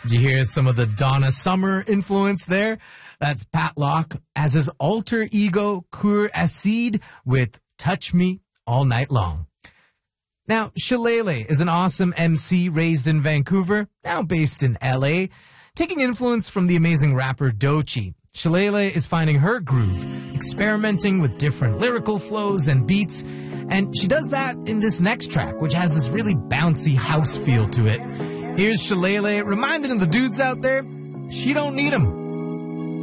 Did you hear some of the Donna Summer influence there? That's Pat Locke as his alter ego Cour Acide with Touch Me All Night Long. Now, Shillelagh is an awesome MC raised in Vancouver, now based in LA, taking influence from the amazing rapper Doechii. Shillelagh is finding her groove, experimenting with different lyrical flows and beats, and she does that in this next track, which has this really bouncy house feel to it. Here's Shillelagh reminding the dudes out there, she don't need 'em.